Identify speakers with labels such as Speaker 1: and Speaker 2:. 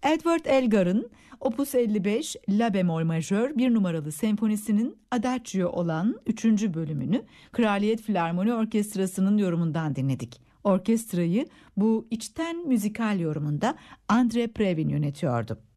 Speaker 1: Edward Elgar'ın Opus 55 La bemol majör 1 numaralı senfonisinin Adagio olan 3. bölümünü Kraliyet Filarmoni Orkestrası'nın yorumundan dinledik. Orkestrayı bu içten müzikal yorumunda Andre Previn yönetiyordu.